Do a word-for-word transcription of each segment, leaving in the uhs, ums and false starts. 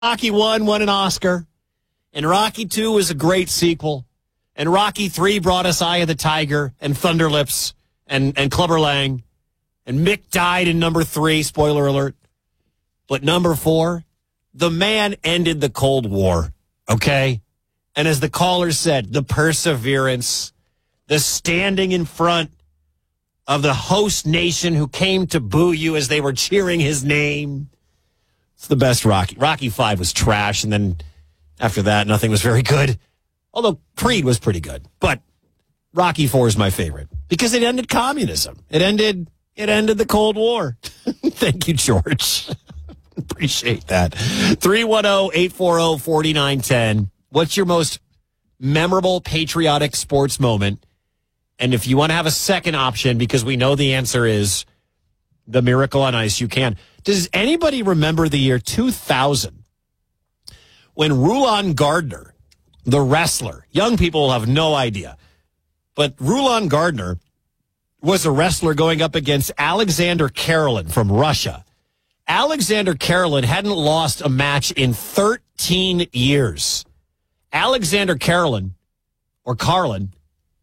Rocky one won an Oscar, and Rocky two was a great sequel, and Rocky three brought us Eye of the Tiger and Thunderlips and, and Clubber Lang, and Mick died in number three, spoiler alert. But number four, the man ended the Cold War, okay? And as the caller said, the perseverance, the standing in front of the host nation who came to boo you as they were cheering his name. It's the best Rocky. Rocky five was trash, and then after that, nothing was very good. Although Creed was pretty good. But Rocky four is my favorite because it ended communism. It ended it ended the Cold War. Thank you, George. Appreciate that. three one zero, eight four zero, four nine one zero. What's your most memorable patriotic sports moment? And if you want to have a second option, because we know the answer is the Miracle on Ice, you can. Does anybody remember the year two thousand when Rulon Gardner, the wrestler, young people will have no idea, but Rulon Gardner was a wrestler going up against Alexander Karelin from Russia. Alexander Karelin hadn't lost a match in thirteen years. Alexander Karelin, or Carlin,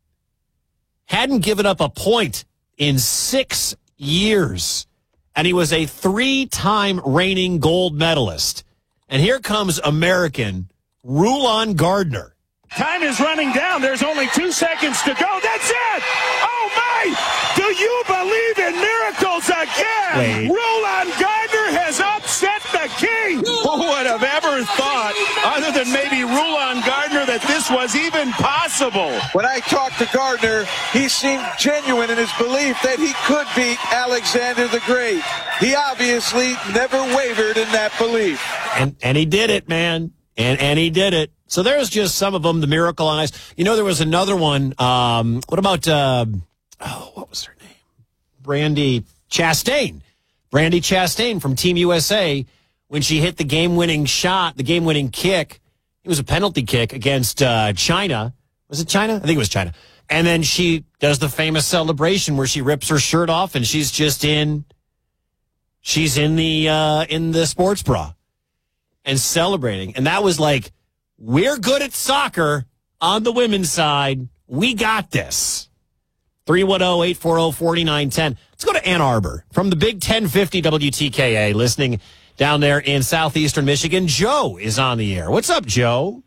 hadn't given up a point in six years. And he was a three-time reigning gold medalist. And here comes American Rulon Gardner. Time is running down. There's only two seconds to go. That's it! Oh, my! Do you believe in miracles again? Wait. Rulon Gardner has upset the king! Who would have ever thought, other than maybe Rulon Gardner, that this was even possible? When I talked to Gardner, he seemed genuine in his belief that he could beat Alexander the Great. He obviously never wavered in that belief. And and he did it, man. And and he did it. So there's just some of them, the Miracle on Ice. You know, there was another one. Um, what about, uh, oh, what was her name? Brandy Chastain. Brandy Chastain from Team U S A, when she hit the game-winning shot, the game-winning kick. It was a penalty kick against uh, China. Was it China? I think it was China. And then she does the famous celebration where she rips her shirt off and she's just in, she's in the, uh, in the sports bra and celebrating. And that was like, we're good at soccer on the women's side. We got this. three one zero, eight four zero, four nine one zero. Let's go to Ann Arbor from the Big ten fifty W T K A, listening down there in southeastern Michigan. Joe is on the air. What's up, Joe?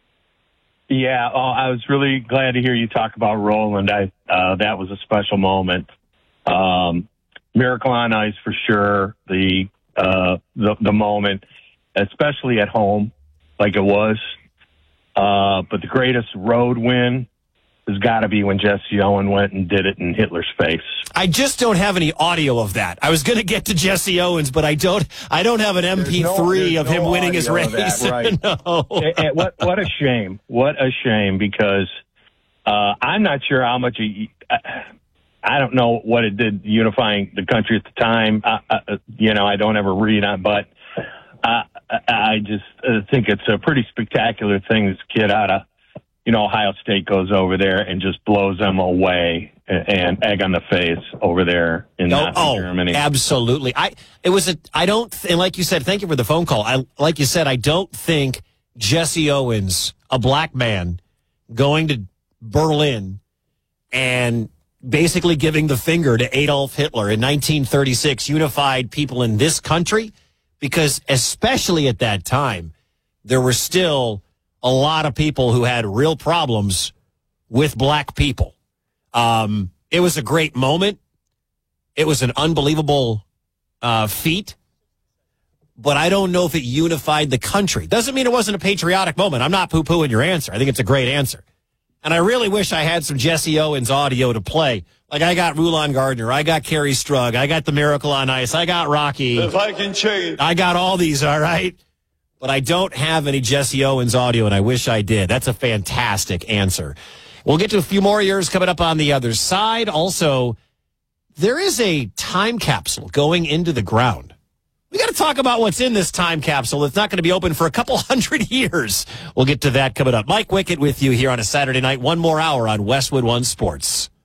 Yeah, oh, I was really glad to hear you talk about Roland. I uh, that was a special moment. Um, Miracle on Ice for sure. The uh, the the moment, especially at home, like it was. Uh, but the greatest road win has got to be when Jesse Owens went and did it in Hitler's face. I just don't have any audio of that. I was going to get to Jesse Owens, but I don't. I don't have an M P three no, of him no winning his race. That, right. No. and, and what what a shame! What a shame! Because uh, I'm not sure how much. He, I, I don't know what it did unifying the country at the time. Uh, uh, you know, I don't ever read on, but. Uh, I just uh, think it's a pretty spectacular thing. This kid out of, you know, Ohio State goes over there and just blows them away and egg on the face over there in oh, Nazi oh, Germany. Absolutely. I it was a I don't and like you said, thank you for the phone call. I like you said, I don't think Jesse Owens, a black man, going to Berlin and basically giving the finger to Adolf Hitler in nineteen thirty-six unified people in this country. Because especially at that time, there were still a lot of people who had real problems with black people. Um, it was a great moment. It was an unbelievable uh, feat. But I don't know if it unified the country. Doesn't mean it wasn't a patriotic moment. I'm not poo-pooing your answer. I think it's a great answer. And I really wish I had some Jesse Owens audio to play. Like, I got Rulon Gardner. I got Kerry Strug. I got the Miracle on Ice. I got Rocky. If I can change. I got all these, all right? But I don't have any Jesse Owens audio, and I wish I did. That's a fantastic answer. We'll get to a few more years coming up on the other side. Also, there is a time capsule going into the ground. We got to talk about what's in this time capsule. It's not going to be open for a couple hundred years. We'll get to that coming up. Mike Wickett with you here on a Saturday night. One more hour on Westwood One Sports.